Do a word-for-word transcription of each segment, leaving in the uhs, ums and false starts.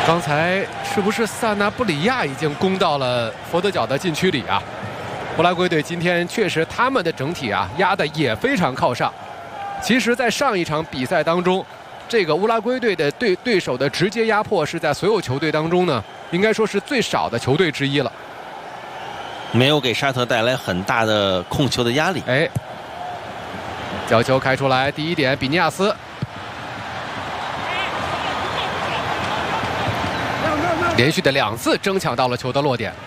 刚才是不是萨纳布里亚已经攻到了佛得角的禁区里啊？乌拉圭队今天确实他们的整体啊压得也非常靠上。其实，在上一场比赛当中，这个乌拉圭队的对对手的直接压迫是在所有球队当中呢，应该说是最少的球队之一了。 没有给沙特带来很大的控球的压力。 哎，角球开出来，第一点，比尼亚斯。 连续的两次争抢到了球的落点，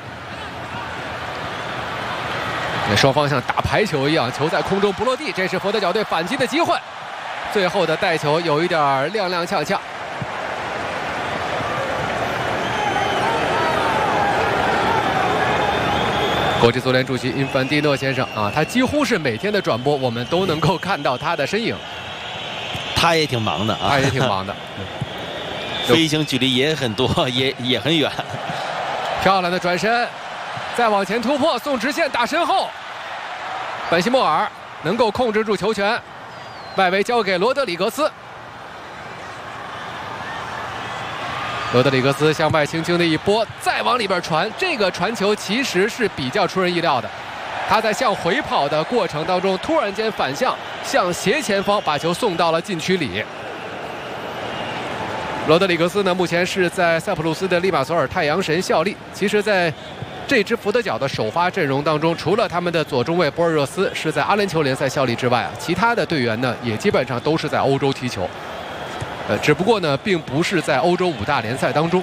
那双方像打排球一样，球在空中不落地，这是佛得角队反击的机会。最后的带球有一点踉踉跄跄。国际足联主席因凡蒂诺先生啊，他几乎是每天的转播，我们都能够看到他的身影。 他也挺忙的啊， 他也挺忙的。 飞行距离也很多，也也很远。 漂亮的转身，再往前突破，送直线打身后。本西莫尔能够控制住球权，外围交给罗德里格斯。罗德里格斯向外轻轻的一拨，再往里边传。这个传球其实是比较出人意料的，他在向回跑的过程当中，突然间反向向斜前方把球送到了禁区里。 罗德里格斯呢，目前是在塞浦路斯的利马索尔太阳神效力。其实，在这支佛得角的首发阵容当中，除了他们的左中卫博尔热斯是在阿联酋联赛效力之外啊，其他的队员呢也基本上都是在欧洲踢球。呃，只不过呢，并不是在欧洲五大联赛当中。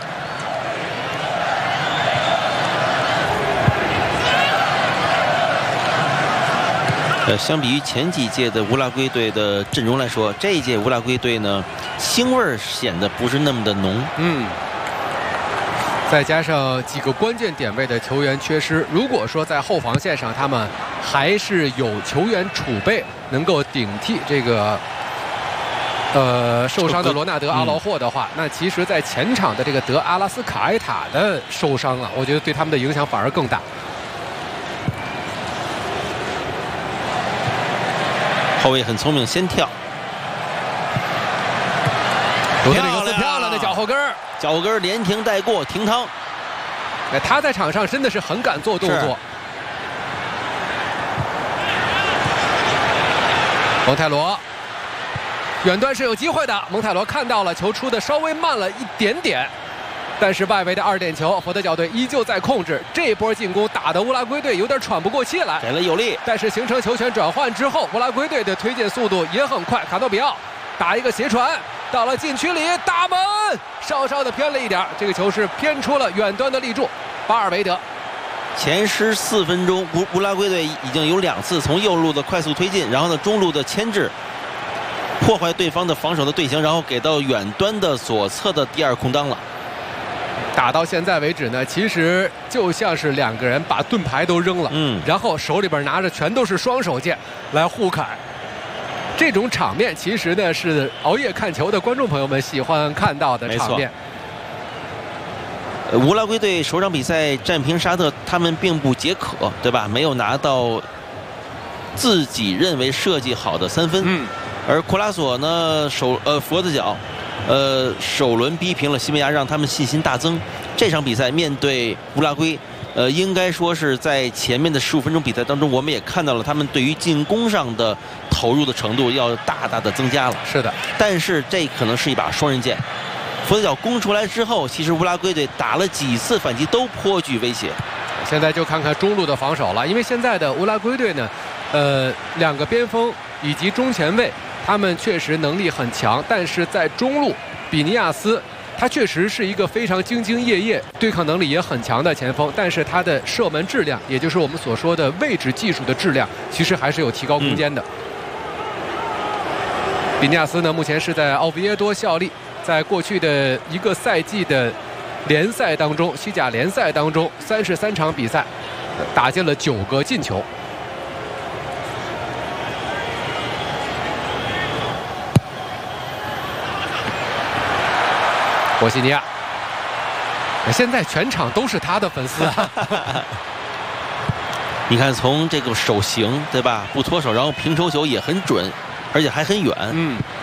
呃，相比于前几届的乌拉圭队的阵容来说，这一届乌拉圭队呢，腥味儿显得不是那么的浓。 嗯，再加上几个关键点位的球员缺失，如果说在后防线上他们还是有球员储备能够顶替这个呃受伤的罗纳德·阿劳霍的话，那其实，在前场的这个德阿拉斯卡埃塔的受伤啊，我觉得对他们的影响反而更大。 后卫很聪明，先跳。 罗德里格斯漂亮的脚后跟儿， 脚后跟儿连停带过，停汤。 哎，他在场上真的是很敢做动作。蒙泰罗，远端是有机会的。蒙泰罗看到了，球出的稍微慢了一点点。 但是外围的二点球，佛得角队依旧在控制。这波进攻打得乌拉圭队有点喘不过气来， 给了有力。 但是形成球权转换之后，乌拉圭队的推进速度也很快。卡多比奥打一个斜传，到了禁区里，大门稍稍的偏了一点，这个球是偏出了远端的立柱，巴尔韦德。 前十四分钟，乌乌拉圭队已经有两次从右路的快速推进，然后呢中路的牵制，破坏对方的防守的队形，然后给到远端的左侧的第二空当了。 打到现在为止呢，其实就像是两个人把盾牌都扔了，嗯，然后手里边拿着全都是双手剑来互砍。这种场面其实呢是熬夜看球的观众朋友们喜欢看到的场面。 呃，乌拉圭队首场比赛战平沙特，他们并不解渴，对吧？没有拿到自己认为设计好的三分，嗯，而库拉索呢，首呃佛得角。 呃，首轮逼平了西班牙，让他们信心大增。这场比赛面对乌拉圭，呃，应该说是在前面的十五分钟比赛当中，我们也看到了他们对于进攻上的投入的程度要大大的增加了。 是的， 但是这可能是一把双刃剑。佛得角攻出来之后，其实乌拉圭队打了几次反击都颇具威胁。 现在就看看中路的防守了，因为现在的乌拉圭队呢，呃，两个边锋以及中前卫。 他们确实能力很强，但是在中路，比尼亚斯他确实是一个非常兢兢业业、对抗能力也很强的前锋，但是他的射门质量，也就是我们所说的位置技术的质量，其实还是有提高空间的。嗯、比尼亚斯呢，目前是在奥维耶多效力，在过去的一个赛季的联赛当中，西甲联赛当中，三十三场比赛，打进了九个进球。 波西尼亚，现在全场都是他的粉丝啊！ 你看，从这个手型对吧，不脱手，然后平抽球也很准，而且还很远。嗯，